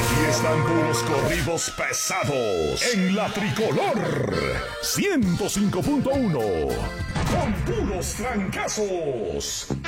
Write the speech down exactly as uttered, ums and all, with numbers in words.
Y están puros corridos pesados en la tricolor ciento cinco punto uno con puros trancazos.